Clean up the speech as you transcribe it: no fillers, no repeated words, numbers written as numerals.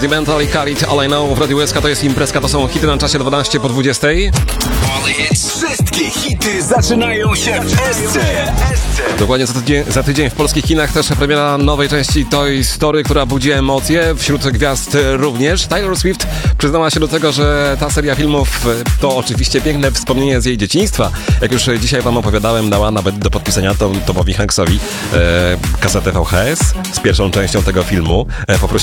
Rudimental i Khalid, All I Know w Radiu SK. To jest imprezka, to są hity na czasie 12 po 20. Wszystkie hity zaczynają się w SC. Dokładnie za tydzień w polskich kinach też premiera nowej części Toy Story, która budzi emocje, wśród gwiazd również. Taylor Swift przyznała się do tego, że ta seria filmów to oczywiście piękne wspomnienie z jej dzieciństwa. Jak już dzisiaj wam opowiadałem, dała nawet do podpisania Tomowi Hanksowi kasetę VHS z pierwszą częścią tego filmu.